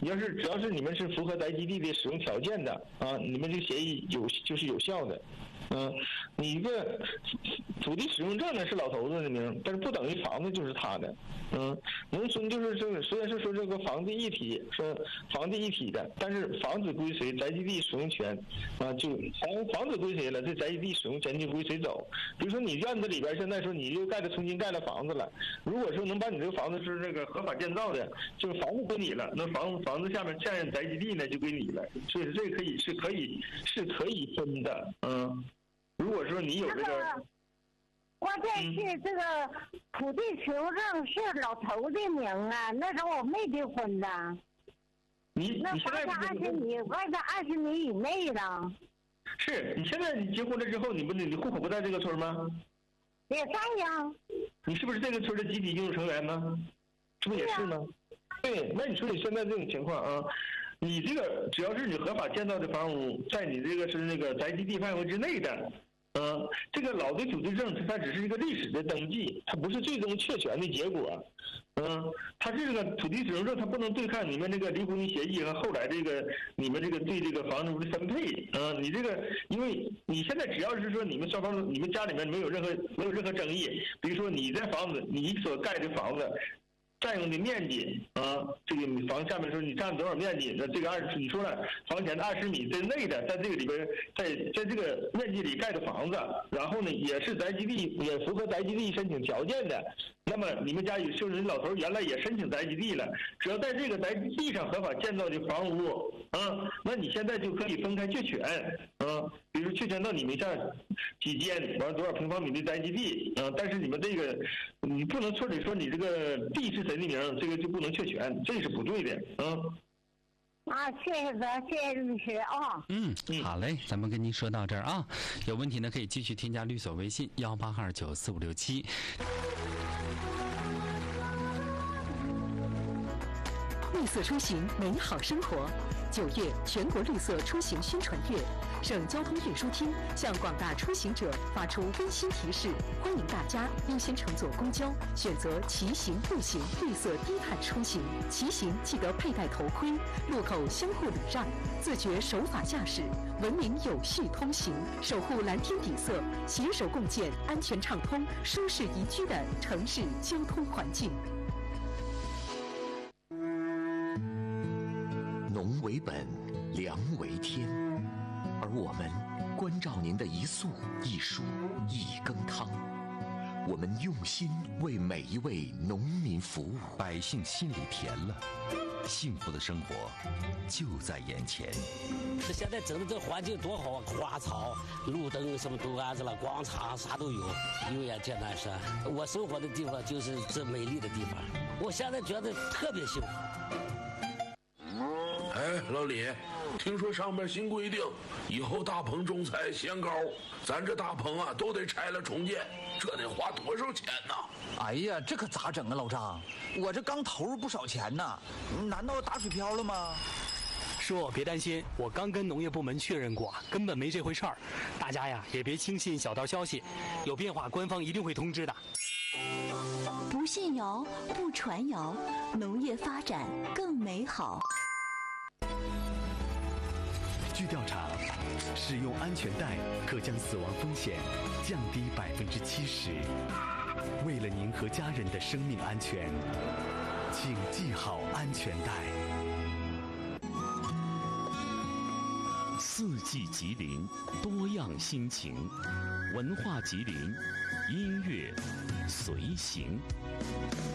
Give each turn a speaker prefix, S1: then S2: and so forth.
S1: 只要是你们是符合宅基地的使用条件的啊，你们这个协议就是有效的。你一个土地使用证呢是老头子的名，但是不等于房子就是他的。农村就是这个，虽然是说这个房地一体，说房地一体的，但是房子归谁，宅基地使用权啊，就房子归谁了，这宅基地使用权就归谁走。比如说你院子里边现在说你又重新盖了房子了，如果说能把你这个房子是这个合法建造的，就是房子归你了，那房子下面占宅基地呢就归你了，所以这可以分的。如果说你有这个，
S2: 关键是这个土地使用证是老头的名啊，那时候我没结婚呢。
S1: 你现在
S2: 20米，外在20米以内的。
S1: 是你现在你结婚了之后，你户口不在这个村吗？
S2: 也在呀。
S1: 你是不是这个村的集体拥有成员呢？这不也是吗？对，那你说你现在这种情况啊，你这个只要是你合法建造的房屋，在你这个是那个宅基地范围之内的。这个老的土地证它只是一个历史的登记，它不是最终确权的结果。它是这个土地使用证，它不能对抗你们这个离婚协议和后来这个你们这个对这个房屋的分配。你这个，因为你现在只要是说你们双方你们家里面没有任何争议，比如说你所盖的房子占用的面积这个房下面说你占多少面积？那这个你说了，房前的20米之内的，在这个里边，在这个面积里盖的房子，然后呢也是宅基地，也符合宅基地申请条件的。那么你们家就是老头原来也申请宅基地了，只要在这个宅基地上合法建造的房屋那你现在就可以分开确权比如确权到你们家几间，完了多少平方米的宅基地但是你们这个你不能村里说你这个地是谁的名，这个就不能确权，这是不对的
S2: 谢谢律师啊。
S3: 好嘞，咱们跟您说到这儿啊，有问题呢可以继续添加律所微信18294567。
S4: 绿色出行，美好生活。9月全国绿色出行宣传月，省交通运输厅向广大出行者发出温馨提示，欢迎大家优先乘坐公交，选择骑行、步行绿色低碳出行。骑行记得佩戴头盔，路口相互礼让，自觉守法驾驶，文明有序通行，守护蓝天底色，携手共建安全畅通、舒适宜居的城市交通环境。
S5: 农为本，粮为天，而我们关照您的一粟一蔬一羹汤，我们用心为每一位农民服务，
S6: 百姓心里甜了，幸福的生活就在眼前。
S7: 这现在整的这环境多好啊，花草、路灯什么都安置了，广场啥都有，有眼见南山。我生活的地方就是这美丽的地方，我现在觉得特别幸福。
S8: 哎，老李，听说上面新规定，以后大棚种菜限高，咱这大棚啊都得拆了重建，这得花多少钱呢？
S9: 哎呀，这可咋整啊，老张？我这刚投入不少钱呢，难道打水漂了吗？
S10: 叔，别担心，我刚跟农业部门确认过，根本没这回事儿。大家呀，也别轻信小道消息，有变化官方一定会通知的。
S11: 不信谣，不传谣，农业发展更美好。
S12: 据调查，使用安全带可将死亡风险降低70%。为了您和家人的生命安全，请系好安全带。
S6: 四季吉林，多样心情，文化吉林，音乐随行。